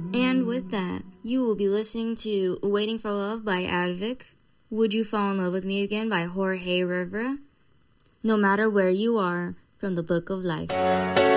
And with that, you will be listening to Waiting for Love by Advik, Would You Fall in Love with Me Again by Jorge Rivera, No Matter Where You Are from the Book of Life.